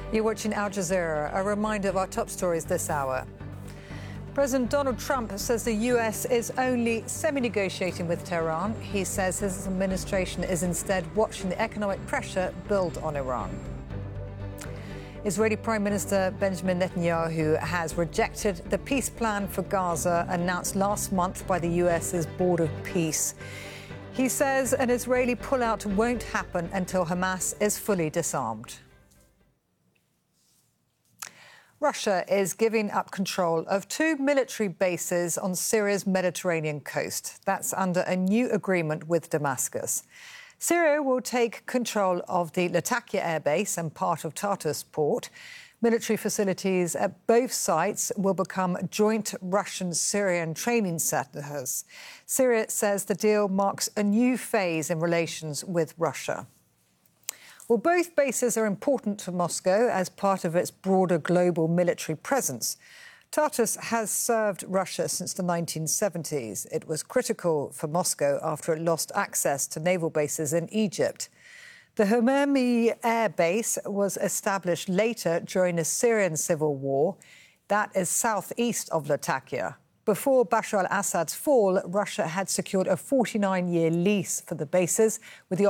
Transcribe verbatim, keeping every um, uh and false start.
You're watching Al Jazeera. A reminder of our top stories this hour. President Donald Trump says the U S is only semi-negotiating with Tehran. He says his administration is instead watching the economic pressure build on Iran. Israeli Prime Minister Benjamin Netanyahu has rejected the peace plan for Gaza announced last month by the U S's Board of Peace. He says an Israeli pullout won't happen until Hamas is fully disarmed. Russia is giving up control of two military bases on Syria's Mediterranean coast. That's under a new agreement with Damascus. Syria will take control of the Latakia air base and part of Tartus port. Military facilities at both sites will become joint Russian-Syrian training centres. Syria says the deal marks a new phase in relations with Russia. Well, both bases are important to Moscow as part of its broader global military presence. Tartus has served Russia since the nineteen seventies. It was critical for Moscow after it lost access to naval bases in Egypt. The Hmeimim Air Base was established later during the Syrian civil war. That is southeast of Latakia. Before Bashar al-Assad's fall, Russia had secured a forty-nine year lease for the bases with the